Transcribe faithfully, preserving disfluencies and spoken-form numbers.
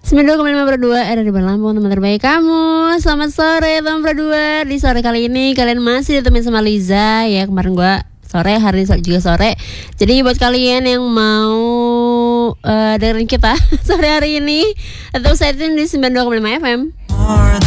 sembilan puluh dua koma lima berdua ada di Lampung, teman terbaik kamu. Selamat sore teman berdua. Di sore kali ini kalian masih ditemenin sama Liza ya. Kemarin gue sore, hari ini juga sore. Jadi buat kalian yang mau uh, dengerin kita sore hari ini, atau saya di sembilan puluh dua koma lima F M.